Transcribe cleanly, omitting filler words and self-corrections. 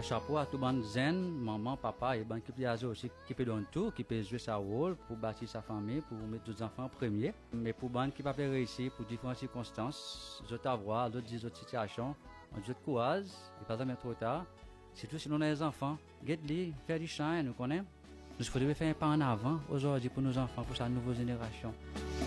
chapeau à tout le monde zen, maman, papa, et ben qui peut aussi, qui peut donner tout, qui peut jouer sa rôle pour bâtir sa famille, pour mettre tous les enfants en premier. Mais pour ban qui va faire réussir, pour différentes circonstances, d'autres avoir, d'autres situations, on dit courage, et pas jamais trop tard. Surtout si on a des enfants, get-les, faire du shine, nous connaissons. Nous devons faire un pas en avant aujourd'hui pour nos enfants, pour sa nouvelle génération.